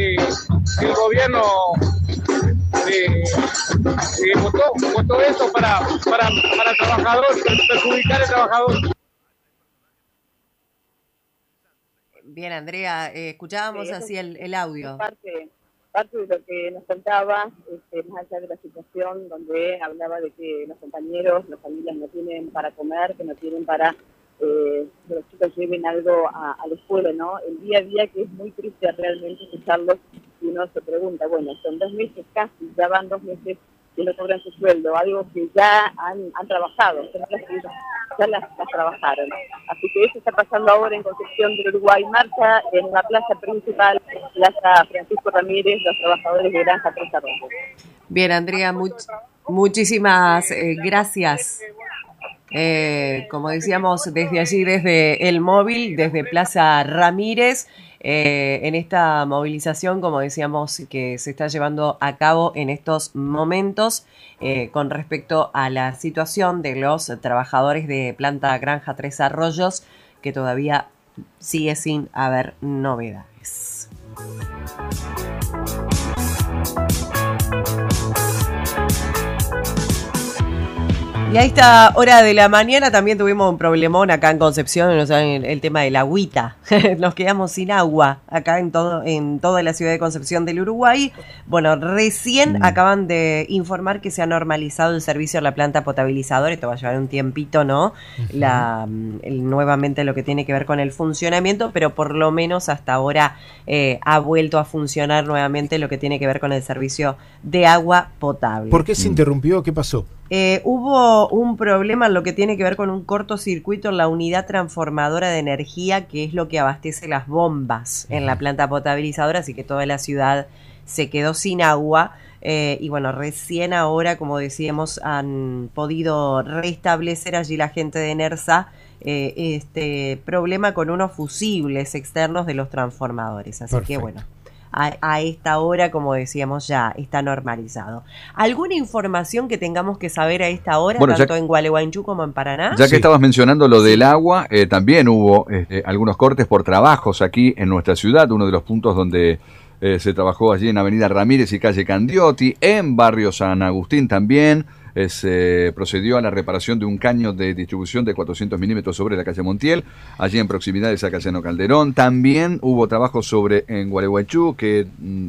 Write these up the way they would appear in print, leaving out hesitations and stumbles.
el gobierno votó eso para trabajadores, perjudicar al trabajador. Bien, Andrea, escuchábamos así el audio. Parte de lo que nos contaba, más allá de la situación donde hablaba de que los compañeros, las familias no tienen para comer, que no tienen para que los chicos lleven algo a la escuela, ¿no? El día a día, que es muy triste realmente escucharlos, y uno se pregunta, bueno, son 2 meses casi, ya van 2 meses que no cobran su sueldo, algo que ya han trabajado, ya las trabajaron. Así que eso está pasando ahora en Concepción del Uruguay. Marcha en la plaza principal, Plaza Francisco Ramírez, los trabajadores de Granja Tres Arroyos. Bien, Andrea, muchísimas gracias. Como decíamos, desde allí, desde el móvil, desde Plaza Ramírez, en esta movilización, como decíamos, que se está llevando a cabo en estos momentos con respecto a la situación de los trabajadores de planta Granja Tres Arroyos, que todavía sigue sin haber novedades. Y a esta hora de la mañana también tuvimos un problemón acá en Concepción, o sea, el tema del agüita. Nos quedamos sin agua acá en toda la ciudad de Concepción del Uruguay. Bueno, recién acaban de informar que se ha normalizado el servicio a la planta potabilizadora. Esto va a llevar un tiempito, ¿no? Nuevamente lo que tiene que ver con el funcionamiento, pero por lo menos hasta ahora ha vuelto a funcionar nuevamente lo que tiene que ver con el servicio de agua potable. ¿Por qué se interrumpió? ¿Qué pasó? Hubo un problema en lo que tiene que ver con un cortocircuito en la unidad transformadora de energía, que es lo que abastece las bombas en la planta potabilizadora, así que toda la ciudad se quedó sin agua. Y bueno, recién ahora, como decíamos, han podido restablecer allí la gente de ENERSA este problema con unos fusibles externos de los transformadores. Así que bueno, a esta hora, como decíamos, ya está normalizado. ¿Alguna información que tengamos que saber a esta hora, tanto en Gualeguaychú como en Paraná? Ya que estabas mencionando lo del agua, también hubo algunos cortes por trabajos aquí en nuestra ciudad, uno de los puntos donde se trabajó allí en Avenida Ramírez y calle Candioti, en barrio San Agustín también. Se procedió a la reparación de un caño de distribución de 400 milímetros sobre la calle Montiel, allí en proximidad de Zacayano Calderón. También hubo trabajo en Gualeguaychú que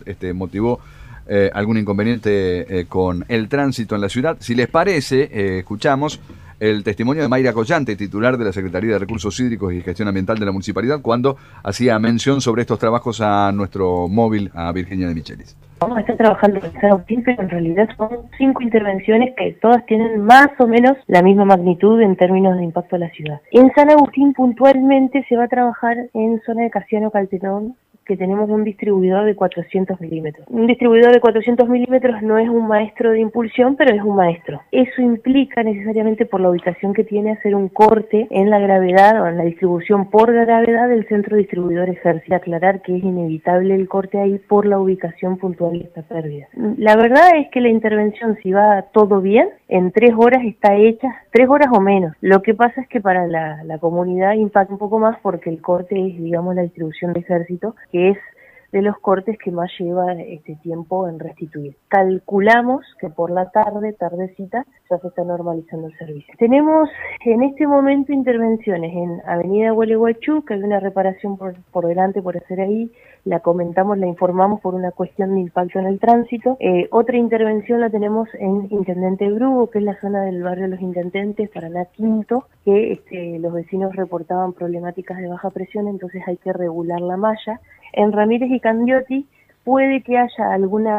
motivó algún inconveniente con el tránsito en la ciudad. Si les parece, escuchamos el testimonio de Mayra Collante, titular de la Secretaría de Recursos Hídricos y Gestión Ambiental de la Municipalidad, cuando hacía mención sobre estos trabajos a nuestro móvil, a Virginia de Michelis. Vamos a estar trabajando en San Agustín, pero en realidad son 5 intervenciones que todas tienen más o menos la misma magnitud en términos de impacto a la ciudad. En San Agustín puntualmente se va a trabajar en zona de Casiano Calderón, que tenemos un distribuidor de 400 milímetros. Un distribuidor de 400 milímetros no es un maestro de impulsión, pero es un maestro. Eso implica necesariamente, por la ubicación que tiene, hacer un corte en la gravedad o en la distribución por gravedad del centro distribuidor Ejército. Aclarar que es inevitable el corte ahí por la ubicación puntual de esta pérdida. La verdad es que la intervención, si va todo bien, en 3 horas está hecha, 3 horas o menos. Lo que pasa es que para la comunidad impacta un poco más porque el corte es, digamos, la distribución de Ejército, que es de los cortes que más lleva este tiempo en restituir. Calculamos que por la tardecita, ya se está normalizando el servicio. Tenemos en este momento intervenciones en Avenida Gualeguaychú, que hay una reparación por delante por hacer ahí, la comentamos, la informamos por una cuestión de impacto en el tránsito. Otra intervención la tenemos en Intendente Brugo, que es la zona del barrio de los Intendentes, Paraná Quinto, que los vecinos reportaban problemáticas de baja presión, entonces hay que regular la malla. En Ramírez y Candioti puede que haya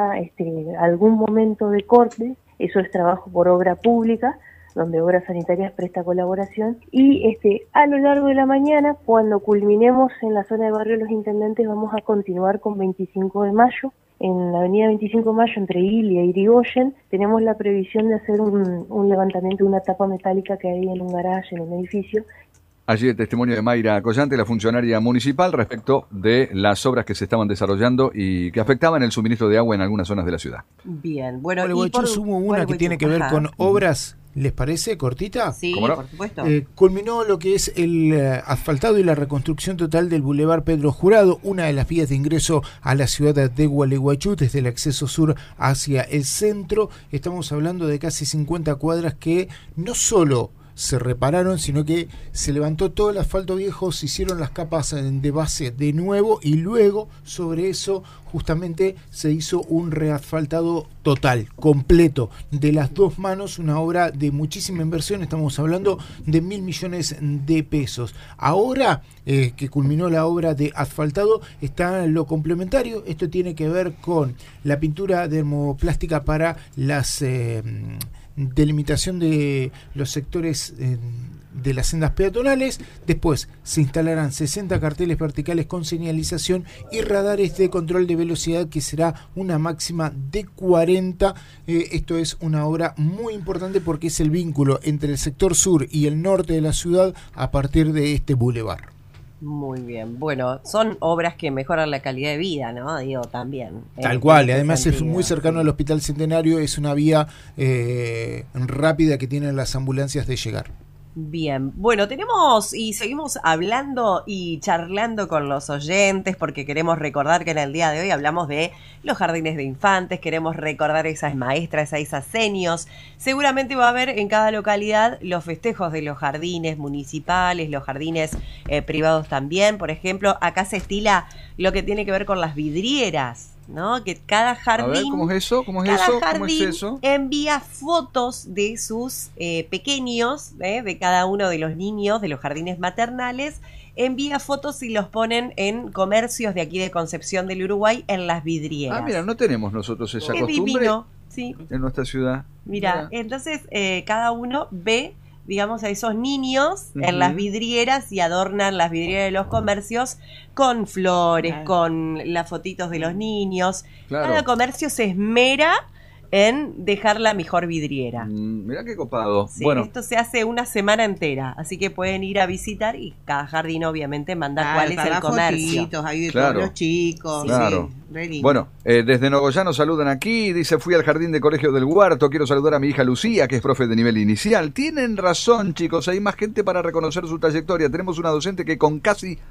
algún momento de corte, eso es trabajo por obra pública, donde Obras Sanitarias presta colaboración, y a lo largo de la mañana, cuando culminemos en la zona de barrio de los Intendentes, vamos a continuar con 25 de mayo. En la avenida 25 de mayo, entre Ilia y Irigoyen, tenemos la previsión de hacer un levantamiento de una tapa metálica que hay en un garaje, en un edificio. Allí el testimonio de Mayra Collante, la funcionaria municipal, respecto de las obras que se estaban desarrollando y que afectaban el suministro de agua en algunas zonas de la ciudad. Bien, bueno. Gualeguaychú hubo una que tiene que ver con obras ¿Les parece cortita? Sí, ¿Cómo no? por supuesto. Culminó lo que es el asfaltado y la reconstrucción total del Boulevard Pedro Jurado, una de las vías de ingreso a la ciudad de Gualeguaychú, desde el acceso sur hacia el centro. Estamos hablando de casi 50 cuadras que no solo se repararon, sino que se levantó todo el asfalto viejo, se hicieron las capas de base de nuevo y luego sobre eso justamente se hizo un reasfaltado total, completo, de las dos manos, una obra de muchísima inversión, estamos hablando de 1.000 millones de pesos. Ahora que culminó la obra de asfaltado, está lo complementario, esto tiene que ver con la pintura dermoplástica para las delimitación de los sectores de las sendas peatonales. Después se instalarán 60 carteles verticales con señalización y radares de control de velocidad, que será una máxima de 40. Esto es una obra muy importante porque es el vínculo entre el sector sur y el norte de la ciudad a partir de este bulevar. Muy bien. Bueno, son obras que mejoran la calidad de vida, ¿no? Digo, también. Tal cual, y además sentido, es muy cercano al Hospital Centenario, es una vía rápida que tienen las ambulancias de llegar. Bien, bueno, tenemos y seguimos hablando y charlando con los oyentes porque queremos recordar que en el día de hoy hablamos de los jardines de infantes, queremos recordar a esas maestras, a esas senios. Seguramente va a haber en cada localidad los festejos de los jardines municipales, los jardines privados también. Por ejemplo, acá se estila lo que tiene que ver con las vidrieras, ¿no? Que cada jardín, a ver, ¿cómo es eso? ¿Cómo es cada eso? jardín ¿Cómo es eso? envía fotos de sus pequeños, de cada uno de los niños de los jardines maternales, envía fotos y los ponen en comercios de aquí de Concepción del Uruguay en las vidrieras. Ah, mira, no tenemos nosotros esa Qué costumbre divino, sí. en nuestra ciudad. Mira, entonces cada uno ve, digamos, a esos niños en las vidrieras y adornan las vidrieras de los comercios con flores, con las fotitos de los niños. Claro. Cada comercio se esmera en dejar la mejor vidriera. Mirá qué copado. Sí, bueno, esto se hace una semana entera, así que pueden ir a visitar y cada jardín obviamente manda cuál es el comercio. Fotitos ahí de Claro. todos los chicos. Claro. Sí, re lindo. Bueno, desde Nogoyá nos saludan aquí, dice, fui al jardín de colegio del Huerto, quiero saludar a mi hija Lucía, que es profe de nivel inicial. Tienen razón, chicos, hay más gente para reconocer su trayectoria. Tenemos una docente que con casi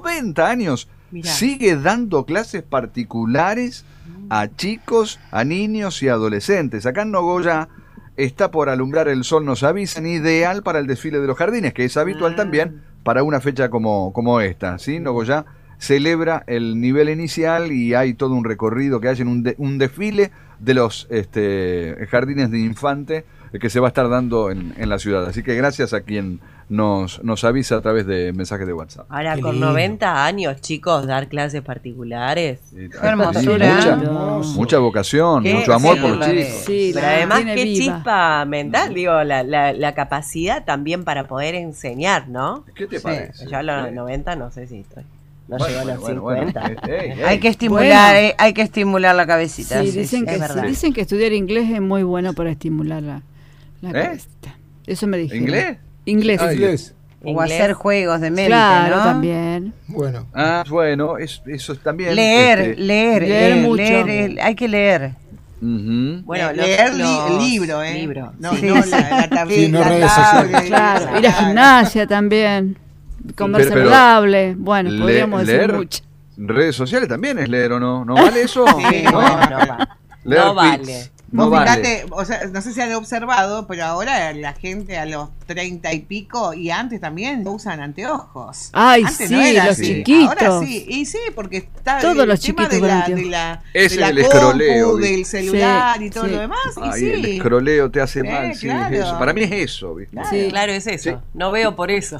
90 años Mirá. sigue dando clases particulares a chicos, a niños y adolescentes. Acá en Nogoyá está por alumbrar el sol, nos avisan, ideal para el desfile de los jardines, que es habitual también para una fecha como esta, ¿sí? Nogoyá celebra el nivel inicial y hay todo un recorrido que hacen un desfile de los jardines de infante que se va a estar dando en la ciudad. Así que gracias a quien nos avisa a través de mensajes de WhatsApp. Ahora, Qué con lindo. 90 años, chicos, dar clases particulares. Sí, hermosura. mucha vocación, Qué mucho amor por los hermoso. chicos. Sí, Pero la además, tiene qué viva. chispa mental, digo, la capacidad también para poder enseñar, ¿no? ¿Qué te Sí. parece? Yo a los 90 no sé si estoy. No Bueno, llego a los bueno, bueno, 50. ey, ey. Hay que estimular, hay que estimular la cabecita. Sí, dicen, es que, verdad. dicen que estudiar inglés es muy bueno para estimular la cabecita. Eso me dijeron. ¿Inglés? Inglés. Ay, Inglés. O Inglés. hacer juegos de mente, Claro, ¿no? también. Bueno, Ah, bueno, eso es también. Leer, leer mucho. leer, hay que leer. Ujú. Bueno, leer los libro, libros. No, Sí, no sí. la tableta. Sí, no redes sociales. Claro, ir a gimnasia también. Comer Pero- saludable. Bueno, podríamos decir leer mucho. redes sociales también es leer, ¿o no? ¿No vale eso? Sí, No, ¿No? no va. Leer No vale. tweets. No Vos vale. fíjate, o sea, no sé si han observado, pero ahora la gente a los 30 y pico y antes también usan anteojos. Ay, Antes sí, no era los así. chiquitos. Ahora sí, y sí, porque está Todos el los tema chiquitos de con la, anteojos. de la, Es de la el escroleo, compu, ¿viste? del celular y todo sí. lo demás. Ay, y el sí. escroleo te hace mal, sí, claro. es eso. Para mí es eso, ¿viste? Claro. Sí. Claro, es eso. Sí. No veo por eso.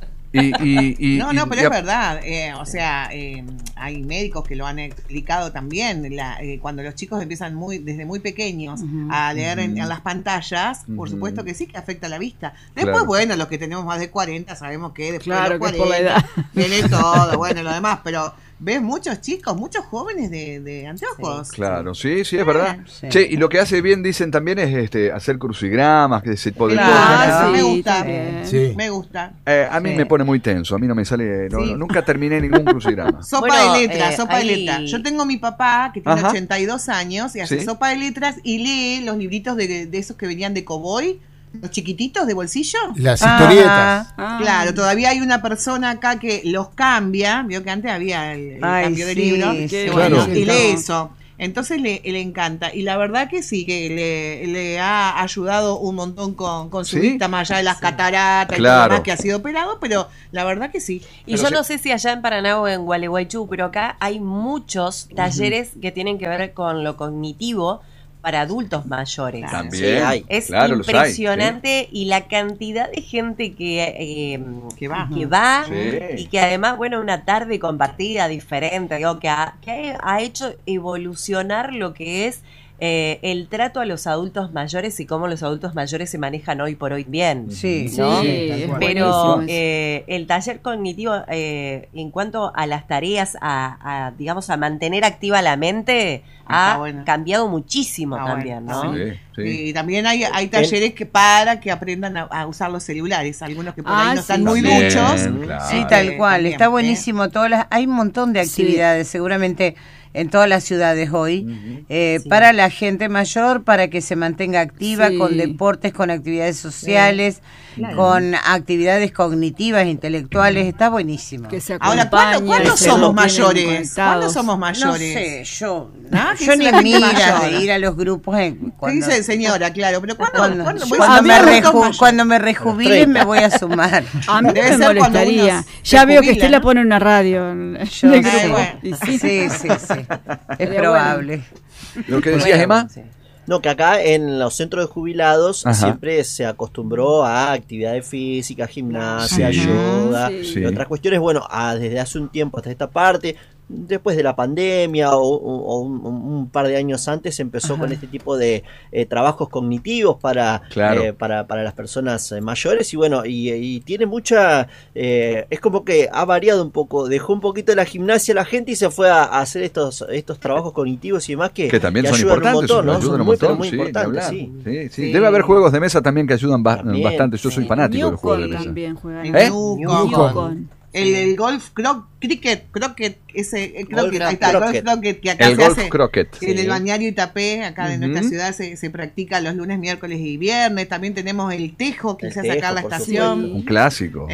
No, pero y es verdad. O sea, hay médicos que lo han explicado también. Cuando los chicos empiezan desde muy pequeños a leer en las pantallas, por supuesto que sí que afecta la vista. Después, Claro. bueno, los que tenemos más de 40 sabemos que después Claro, de los que es por la 40 edad. viene todo, bueno, lo demás. Pero ves muchos chicos, muchos jóvenes de anteojos. Claro, sí, sí, es verdad. Sí. Che, y lo que hace bien, dicen también, es hacer crucigramas, que ese tipo de Claro, cosas. me sí, gusta. también. sí. Me gusta. A mí Sí. me pone muy tenso, a mí no me sale, Sí. nunca terminé ningún crucigrama. Sopa Bueno, de letras, sopa ahí- de letras. Yo tengo a mi papá que tiene Ajá. 82 años y hace Sí. sopa de letras y lee los libritos de esos que venían de Cowboy. los chiquititos de bolsillo. Las historietas. Claro, todavía hay una persona acá que los cambia. Vio que antes había el cambio de libro. Sí, Bueno, claro. y lee eso. Entonces le encanta. Y la verdad que sí, que le ha ayudado un montón con su ¿Sí? vista más allá de las cataratas y Claro. todo demás, que ha sido operado, pero la verdad que sí. Y Pero yo se- no sé si allá en Paraná o en Gualeguaychú, pero acá hay muchos talleres que tienen que ver con lo cognitivo para adultos mayores. También. Sí, hay. Es Claro, los hay, impresionante y la cantidad de gente Que va. Sí. y que además, bueno, una tarde compartida diferente, digo, que ha hecho evolucionar lo que es el trato a los adultos mayores y cómo los adultos mayores se manejan hoy por hoy bien. Sí, ¿no? sí, es Pero buenísimo eso. el taller cognitivo, en cuanto a las tareas, digamos, a mantener activa la mente, Está ha bueno. cambiado muchísimo Está también, bueno, ¿no? está Sí, sí. Y también hay talleres para que aprendan a usar los celulares. Algunos que por ahí no están sí, muy también, duchos. claro. Sí, tal cual, también, está buenísimo. Hay un montón de actividades, seguramente en todas las ciudades hoy, para la gente mayor, para que se mantenga activa, Sí. con deportes, con actividades sociales, con actividades cognitivas, intelectuales, está buenísimo. Que se Ahora, ¿cuándo acompañan, se somos mantienen mayores? conectados. ¿Cuándo somos No mayores? sé, yo ¿Qué yo dice ni la gente mira mayor? de ir a los grupos ¿Qué cuando, dice señora? Claro, pero ¿cuándo cuando, voy cuando a me saber adultos mayores? cuando me rejubile me voy a sumar. A mí Debe me ser cuando molestaría. uno Ya se veo que jubila, Estela ¿no? pone una radio en Yo el sé. grupo. bueno. Y Sí, sí. sí, sí. Es Pero probable. ¿Lo que decías, Emma? Sí. No, que acá en los centros de jubilados Ajá. siempre se acostumbró a actividades físicas, gimnasia, Sí. yoga Sí. y otras cuestiones. Bueno, desde hace un tiempo hasta esta parte, después de la pandemia o un par de años antes, se empezó con este tipo de trabajos cognitivos para las personas mayores. Y bueno, y tiene mucha... es como que ha variado un poco, dejó un poquito de la gimnasia la gente y se fue a hacer estos trabajos cognitivos y demás que también son ayudan importantes, un montón, ¿no? ayudan Son un muy, pero montón, muy sí, ni importantes, hablar. sí. Sí. Sí. Debe haber juegos de mesa también que ayudan También, bastante. Yo soy sí. fanático de los juegos de Newcon mesa. también juegan. En ¿Eh? Newcon. El golf croquet, ese croquet, ahí está, el golf croquet que acá El se golf hace croquet. en el Sí. balneario Itapé, acá en nuestra ciudad se practica los lunes, miércoles y viernes. También tenemos el tejo que El se hace acá en la tejo, por estación. supuesto. Un clásico.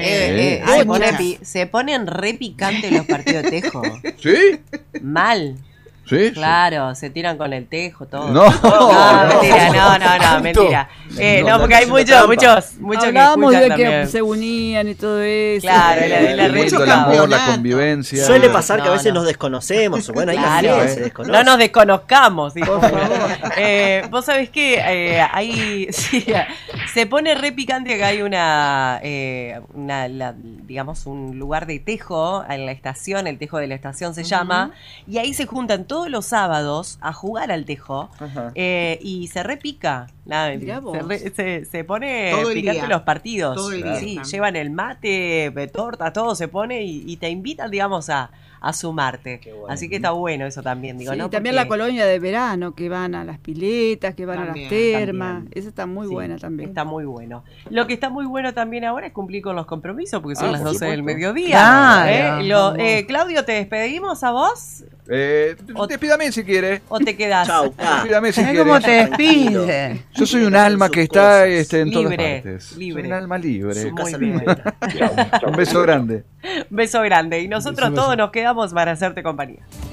Se ponen re picantes los partidos de tejo. ¿Sí? Mal. ¿Sí? Claro, se tiran con el tejo, todo. No, Mentira, mentira. No, porque hay muchos que Hablábamos escuchan de que también. se unían y todo eso. Claro, la El red bonito, el social. amor, la Campeonato. convivencia. Suele pasar que a No, veces no. nos desconocemos. Bueno, ahí Claro, también se desconoce. no nos desconozcamos, dijo. Por favor. Vos sabés que se pone re picante que hay digamos, un lugar de tejo en la estación, el tejo de la estación se llama, y ahí se juntan todos los sábados a jugar al tejo y se repica. Mirá vos. Se pone Todo el picante día. los partidos. Todo el día. Sí, Claro. llevan el mate, torta, todo se pone y te invitan, digamos, a sumarte. Qué bueno. Así que está bueno eso también, digo, Sí, ¿no? también Porque la colonia de verano, que van a las piletas, que van a También, las termas. también. Esa está muy sí, buena también. Está muy bueno. Lo que está muy bueno también ahora es cumplir con los compromisos, porque son las por 12 del supuesto. mediodía. Claro. Claudio, ¿te despedimos a vos Despídame si quiere. o te quedás? Chau. Despídame si Mirá quiere. cómo te Tranquilo. despide. Yo soy un alma que está en todas Libre, partes. libre. Soy un alma libre. Su Muy casa bien. nueva. Un beso grande. Beso grande. Y nosotros Beso, beso. todos nos quedamos para hacerte compañía.